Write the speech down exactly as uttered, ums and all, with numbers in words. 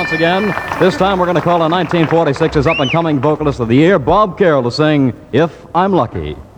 once again. This time we're going to call on nineteen forty-six's up-and-coming vocalist of the year, Bob Carroll, to sing If I'm Lucky.